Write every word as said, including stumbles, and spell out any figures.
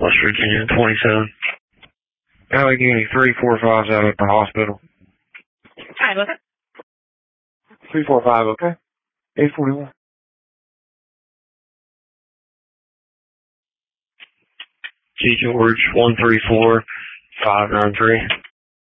West Virginia, twenty-seven. Allegheny, three four five's out at the hospital. Alright, what's up? three four five, okay? eight forty-one. G George, one three four five nine three.